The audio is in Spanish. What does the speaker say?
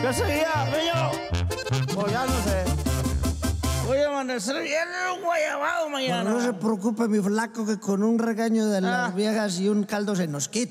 ¿Qué seguía, pillo? Pues ya no sé. Voy a amanecer bien guayabado mañana. No se preocupe, mi flaco, que con un regaño de las viejas y un caldo se nos quita.